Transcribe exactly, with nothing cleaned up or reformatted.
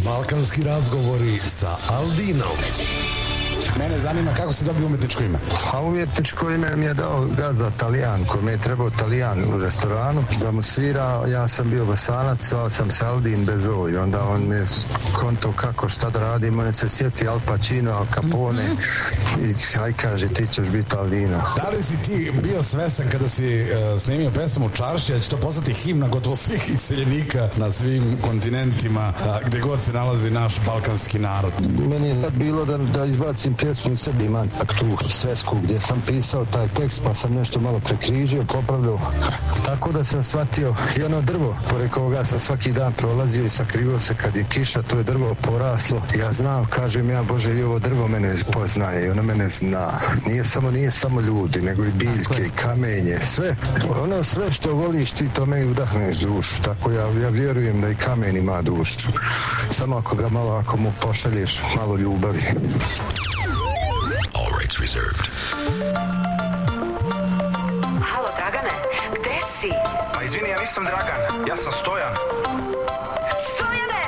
Balkanski razgovori sa Aldinom. Mene zanima kako si dobio umetničko ime. A umjetničko ime mi je dao gazda Talijan, koji je trebao Talijan u restoranu da mu svira. Ja sam bio Bosanac, zvao sam se Aldin bez O i onda on mi je konto kako šta da radim. On se sjeti Al Pacino, Al Capone i aj kaže ti ćeš biti Aldino. Da li si ti bio svestan kada si uh, snimio pesmu Čaršija, da će to postati himna gotovo svih iseljenika na svim kontinentima, uh, gde god se nalazi naš balkanski narod? Meni je bilo da, da izbacim pjesmu i sebi imam tak tu svesku gdje sam pisao taj tekst, pa sam nešto malo prekrižio, popravljao, tako da sam shvatio i ono drvo pored koga sam svaki dan prolazio i sakrivao se kad je kiša, to je drvo poraslo. Ja znam, kažem ja, Bože, i ovo drvo mene poznaje i ono mene zna. Nije samo, nije samo ljudi, nego i biljke i kamenje, sve. Ono sve što voliš ti, to meni udahneš dušu, tako ja, ja vjerujem da i kamen ima dušu. Samo ako ga malo, ako mu pošalješ malo ljubavi. All rights reserved. Halo, Dragane, gde si? Pa izvini, ja nisam Dragan, ja sam Stojan.